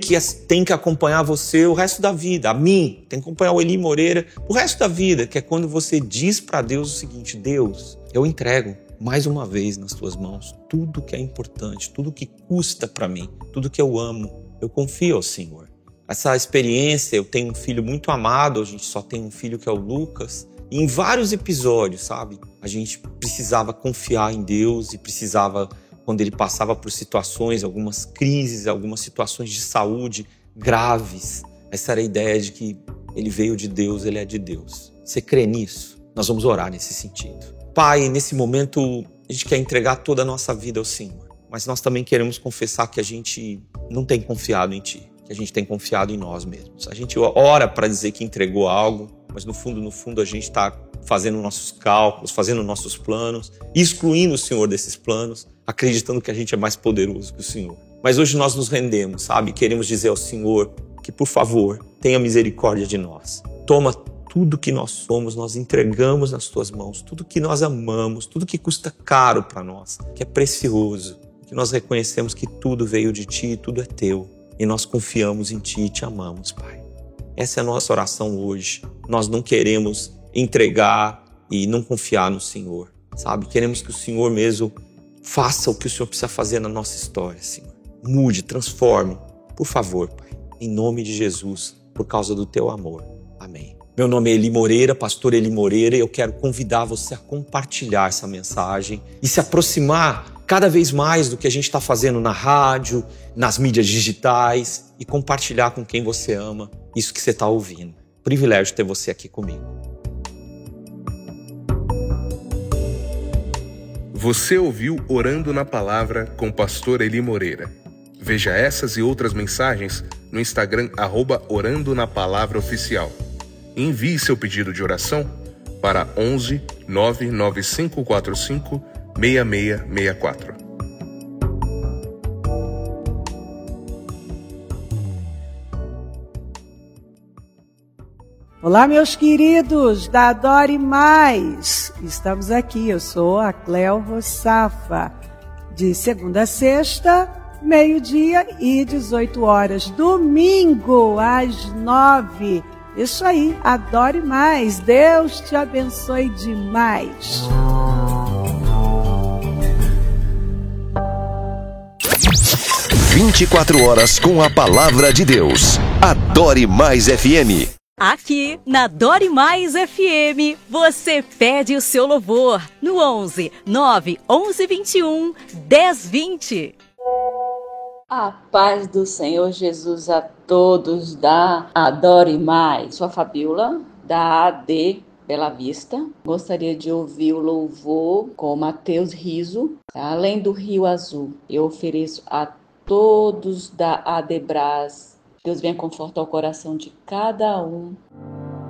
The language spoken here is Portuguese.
que tem que acompanhar você o resto da vida. A mim, tem que acompanhar o Eli Moreira o resto da vida, que é quando você diz para Deus o seguinte: Deus, eu entrego mais uma vez nas tuas mãos tudo que é importante, tudo que custa para mim, tudo que eu amo, eu confio ao Senhor. Essa experiência, eu tenho um filho muito amado, a gente só tem um filho que é o Lucas, e em vários episódios, sabe, a gente precisava confiar em Deus e precisava, quando ele passava por situações, algumas crises, algumas situações de saúde graves, essa era a ideia de que ele veio de Deus, ele é de Deus. Você crê nisso? Nós vamos orar nesse sentido. Pai, nesse momento a gente quer entregar toda a nossa vida ao Senhor, mas nós também queremos confessar que a gente não tem confiado em Ti, que a gente tem confiado em nós mesmos. A gente ora para dizer que entregou algo, mas no fundo a gente está fazendo nossos cálculos, fazendo nossos planos, excluindo o Senhor desses planos, acreditando que a gente é mais poderoso que o Senhor. Mas hoje nós nos rendemos, sabe? Queremos dizer ao Senhor que, por favor, tenha misericórdia de nós. Toma tudo que nós somos, nós entregamos nas Tuas mãos, tudo que nós amamos, tudo que custa caro para nós, que é precioso, que nós reconhecemos que tudo veio de Ti, tudo é Teu, e nós confiamos em Ti e Te amamos, Pai. Essa é a nossa oração hoje. Nós não queremos entregar e não confiar no Senhor, sabe? Queremos que o Senhor mesmo faça o que o Senhor precisa fazer na nossa história, Senhor. Mude, transforme, por favor, Pai. Em nome de Jesus, por causa do Teu amor. Amém. Meu nome é Eli Moreira, pastor Eli Moreira, e eu quero convidar você a compartilhar essa mensagem e se aproximar cada vez mais do que a gente está fazendo na rádio, nas mídias digitais, e compartilhar com quem você ama isso que você está ouvindo. Privilégio ter você aqui comigo. Você ouviu Orando na Palavra com o pastor Eli Moreira. Veja essas e outras mensagens no Instagram @Orando na Palavra Oficial. Envie seu pedido de oração para 11 99545 6664. Olá, meus queridos da Adore Mais. Estamos aqui, eu sou a Cléo Rossafa, de segunda a sexta, meio-dia e 18 horas. Domingo, às 9. Isso aí, Adore Mais. Deus te abençoe demais. 24 horas com a Palavra de Deus. Adore Mais FM. Aqui na Adore Mais FM, você pede o seu louvor no 11 9 11 21 10 20. A paz do Senhor Jesus a todos da Adore Mais. Sou a Fabiola, da AD Bela Vista. Gostaria de ouvir o louvor com Mateus Riso, Além do Rio Azul. Eu ofereço a todos da ADBRAS. Deus venha confortar o coração de cada um.